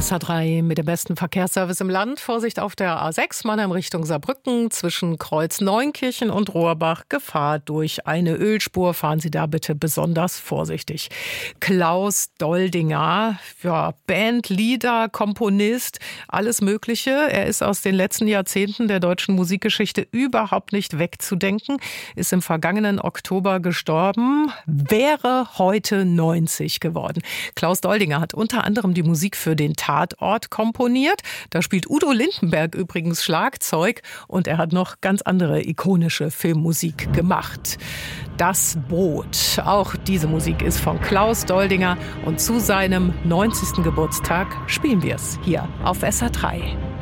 SA3 mit dem besten Verkehrsservice im Land. Vorsicht auf der A6, Mannheim Richtung Saarbrücken, zwischen Kreuz Neunkirchen und Rohrbach. Gefahr durch eine Ölspur. Fahren Sie da bitte besonders vorsichtig. Klaus Doldinger, ja, Bandleader, Komponist, alles Mögliche. Er ist aus den letzten Jahrzehnten der deutschen Musikgeschichte überhaupt nicht wegzudenken. Ist im vergangenen Oktober gestorben, wäre heute 90 geworden. Klaus Doldinger hat unter anderem die Musik für den Tatort komponiert. Da spielt Udo Lindenberg übrigens Schlagzeug und er hat noch ganz andere ikonische Filmmusik gemacht. Das Boot. Auch diese Musik ist von Klaus Doldinger und zu seinem 90. Geburtstag spielen wir es hier auf SA3.